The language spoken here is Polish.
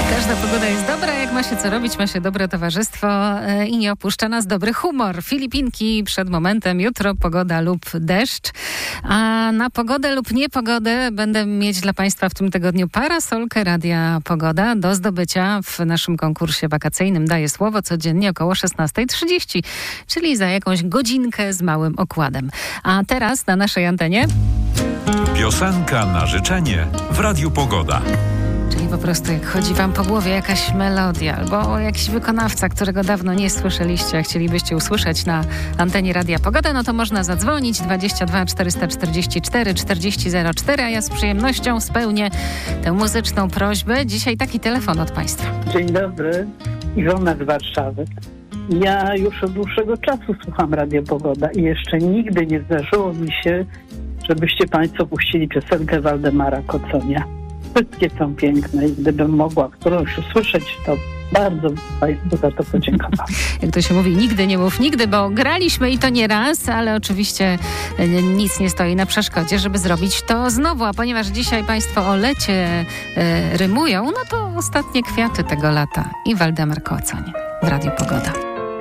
Każda pogoda jest dobra, jak ma się co robić, ma się dobre towarzystwo i nie opuszcza nas dobry humor. Filipinki przed momentem, jutro pogoda lub deszcz, a na pogodę lub niepogodę będę mieć dla Państwa w tym tygodniu parasolkę Radia Pogoda do zdobycia w naszym konkursie wakacyjnym. Daję słowo codziennie około 16:30, czyli za jakąś godzinkę z małym okładem. A teraz na naszej antenie piosenka na życzenie w Radiu Pogoda. Czyli po prostu jak chodzi wam po głowie jakaś melodia albo jakiś wykonawca, którego dawno nie słyszeliście, a chcielibyście usłyszeć na antenie Radia Pogoda, no to można zadzwonić 22 444 4004, a ja z przyjemnością spełnię tę muzyczną prośbę. Dzisiaj taki telefon od Państwa. Dzień dobry, Iwona z Warszawy. Ja już od dłuższego czasu słucham Radia Pogoda i jeszcze nigdy nie zdarzyło mi się, żebyście Państwo puścili piosenkę Waldemara Koconia. Wszystkie są piękne i gdybym mogła którąś usłyszeć, to bardzo Państwu za to podziękowałam. Jak to się mówi, nigdy nie mów nigdy, bo graliśmy i to nie raz, ale oczywiście nic nie stoi na przeszkodzie, żeby zrobić to znowu. A ponieważ dzisiaj Państwo o lecie rymują, no to ostatnie kwiaty tego lata i Waldemar Kocoń w Radiu Pogoda.